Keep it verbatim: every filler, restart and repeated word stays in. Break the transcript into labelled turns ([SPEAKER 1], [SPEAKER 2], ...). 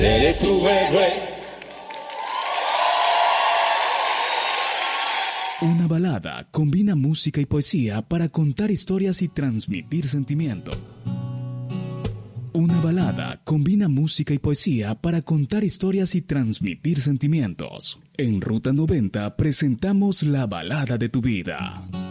[SPEAKER 1] seré tu héroe.
[SPEAKER 2] Una balada combina música y poesía para contar historias y transmitir sentimiento. Una balada combina música y poesía para contar historias y transmitir sentimientos. En Ruta noventa presentamos la balada de tu vida.